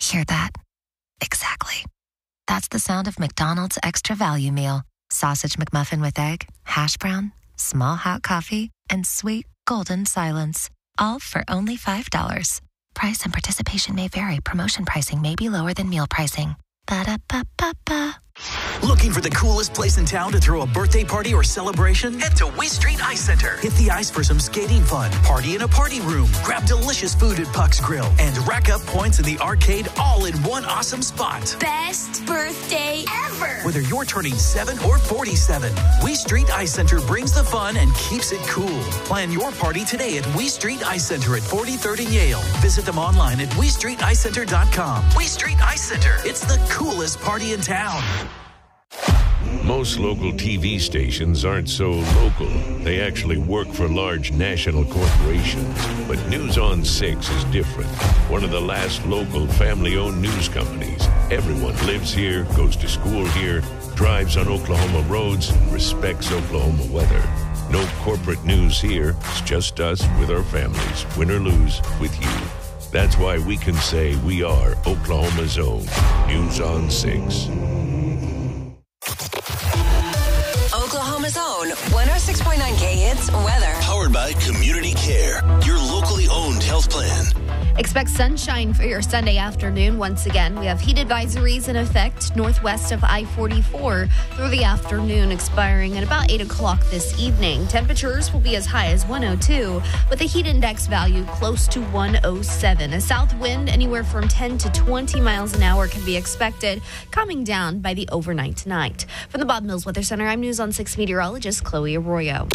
Hear that? Exactly. That's the sound of McDonald's Extra Value Meal. Sausage McMuffin with egg, hash brown, small hot coffee, and sweet golden silence. All for only $5. Price and participation may vary. Promotion pricing may be lower than meal pricing. Ba-da-ba-ba-ba. Looking for the coolest place in town to throw a birthday party or celebration? Head to Wee Street Ice Center. Hit the ice for some skating fun, party in a party room, grab delicious food at Puck's Grill, and rack up points in the arcade all in one awesome spot. Best birthday ever! Whether you're turning 7 or 47, Wee Street Ice Center brings the fun and keeps it cool. Plan your party today at Wee Street Ice Center at 43rd and Yale. Visit them online at WeStreetIceCenter.com. Wee Street Ice Center. It's the coolest party in town. Most local TV stations aren't so local. They actually work for large national corporations. But News on 6 is different. One of the last local family-owned news companies. Everyone lives here, goes to school here, drives on Oklahoma roads, respects Oklahoma weather. No corporate news here. It's just us with our families, win or lose, with you. That's why we can say we are Oklahoma's own News on 6. Oklahoma's own 106.9K Hits weather. Powered by Community Care, your locally owned health plan. Expect sunshine for your Sunday afternoon. Once again, we have heat advisories in effect northwest of I-44 through the afternoon, expiring at about 8 o'clock this evening. Temperatures will be as high as 102, with a heat index value close to 107. A south wind anywhere from 10 to 20 miles an hour can be expected, calming down by the overnight tonight. From the Bob Mills Weather Center, I'm News on 6 meteorologist Chloe Arroyo.